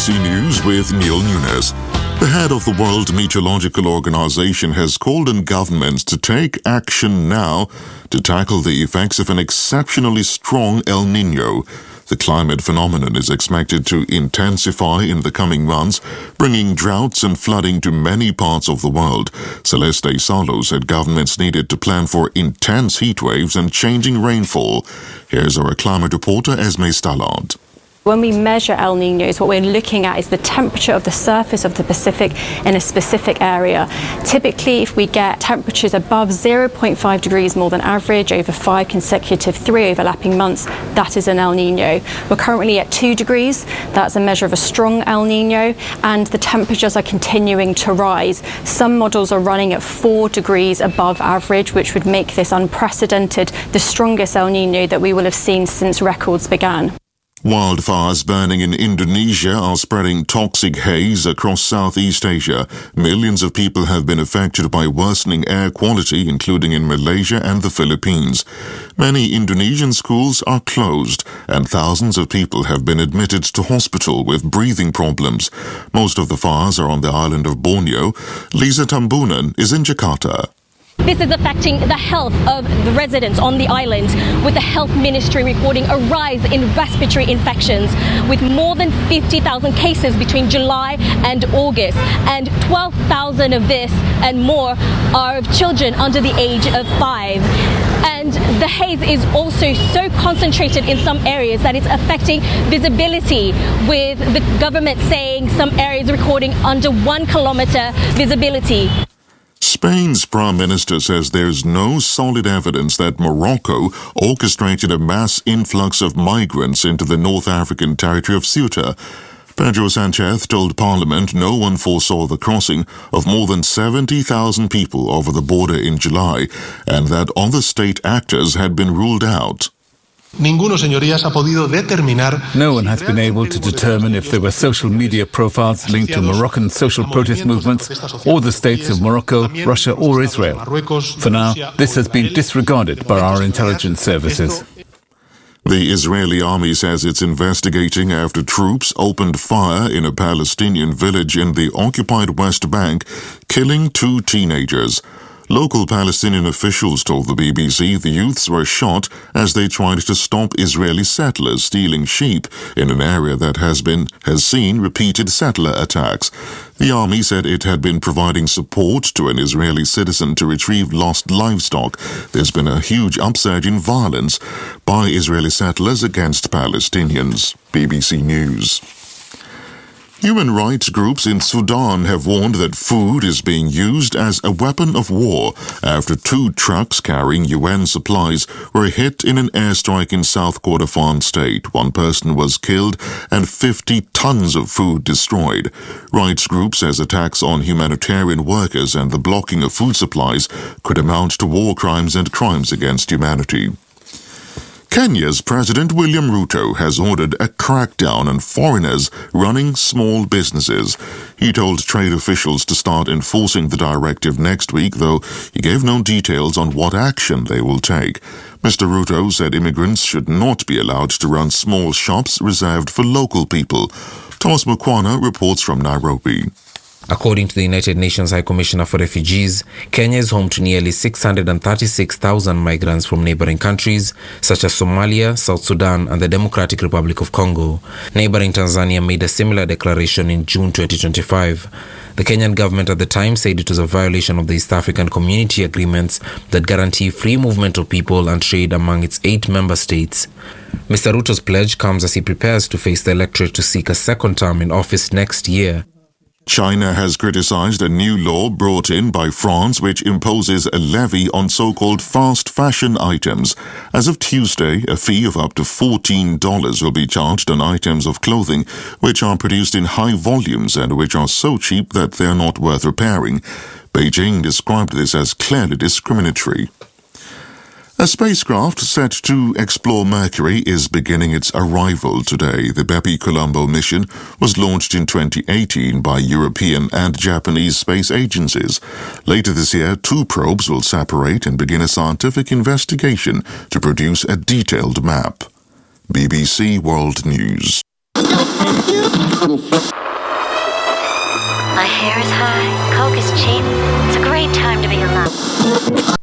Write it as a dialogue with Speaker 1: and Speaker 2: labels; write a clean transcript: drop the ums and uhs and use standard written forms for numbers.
Speaker 1: BBC News with Neil Nunes. The head of the World Meteorological Organization has called on governments to take action now to tackle the effects of an exceptionally strong El Niño. The climate phenomenon is expected to intensify in the coming months, bringing droughts and flooding to many parts of the world. Celeste Salo said governments needed to plan for intense heat waves and changing rainfall. Here's our climate reporter, Esme Stallard.
Speaker 2: When we measure El Niños, what we're looking at is the temperature of the surface of the Pacific in a specific area. Typically, if we get temperatures above 0.5 degrees more than average over 5 consecutive 3 overlapping months, that is an El Niño. We're currently at 2 degrees. That's a measure of a strong El Niño, and the temperatures are continuing to rise. Some models are running at 4 degrees above average, which would make this unprecedented, the strongest El Niño that we will have seen since records began.
Speaker 1: Wildfires burning in Indonesia are spreading toxic haze across Southeast Asia. Millions of people have been affected by worsening air quality, including in Malaysia and the Philippines. Many Indonesian schools are closed, and thousands of people have been admitted to hospital with breathing problems. Most of the fires are on the island of Borneo. Lisa Tambunan is in Jakarta.
Speaker 3: This is affecting the health of the residents on the island, with the health ministry recording a rise in respiratory infections, with more than 50,000 cases between July and August, and 12,000 of this and more are of children under the age of 5. And the haze is also so concentrated in some areas that it's affecting visibility, with the government saying some areas recording under 1 kilometer visibility.
Speaker 1: Spain's Prime Minister says there's no solid evidence that Morocco orchestrated a mass influx of migrants into the North African territory of Ceuta. Pedro Sanchez told Parliament no one foresaw the crossing of more than 70,000 people over the border in July, and that other state actors had been ruled out.
Speaker 4: No one has been able to determine if there were social media profiles linked to Moroccan social protest movements or the states of Morocco, Russia or Israel. For now, this has been disregarded by our intelligence services.
Speaker 1: The Israeli army says it's investigating after troops opened fire in a Palestinian village in the occupied West Bank, killing 2 teenagers. Local Palestinian officials told the BBC the youths were shot as they tried to stop Israeli settlers stealing sheep in an area that has seen repeated settler attacks. The army said it had been providing support to an Israeli citizen to retrieve lost livestock. There's been a huge upsurge in violence by Israeli settlers against Palestinians. BBC News. Human rights groups in Sudan have warned that food is being used as a weapon of war after 2 trucks carrying UN supplies were hit in an airstrike in South Kordofan state. 1 person was killed and 50 tons of food destroyed. Rights groups says attacks on humanitarian workers and the blocking of food supplies could amount to war crimes and crimes against humanity. Kenya's President William Ruto has ordered a crackdown on foreigners running small businesses. He told trade officials to start enforcing the directive next week, though he gave no details on what action they will take. Mr. Ruto said immigrants should not be allowed to run small shops reserved for local people. Thomas Mukwana reports from Nairobi.
Speaker 5: According to the United Nations High Commissioner for Refugees, Kenya is home to nearly 636,000 migrants from neighboring countries such as Somalia, South Sudan and the Democratic Republic of Congo. Neighboring Tanzania made a similar declaration in June 2025. The Kenyan government at the time said it was a violation of the East African Community Agreements that guarantee free movement of people and trade among its 8 member states. Mr. Ruto's pledge comes as he prepares to face the electorate to seek a second term in office next year.
Speaker 1: China has criticized a new law brought in by France which imposes a levy on so-called fast fashion items. As of Tuesday, a fee of up to $14 will be charged on items of clothing which are produced in high volumes and which are so cheap that they're not worth repairing. Beijing described this as clearly discriminatory. A spacecraft set to explore Mercury is beginning its arrival today. The Bepi-Colombo mission was launched in 2018 by European and Japanese space agencies. Later this year, 2 probes will separate and begin a scientific investigation to produce a detailed map. BBC World News.
Speaker 6: My hair is high, coke is cheap,